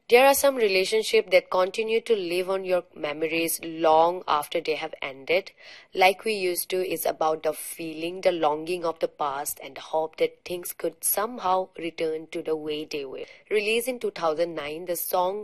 There are some relationships that continue to live on your memories long after they have ended. Like We Used To is about the feeling, the longing of the past, and the hope that things could somehow return to the way they were. Released in 2009, the song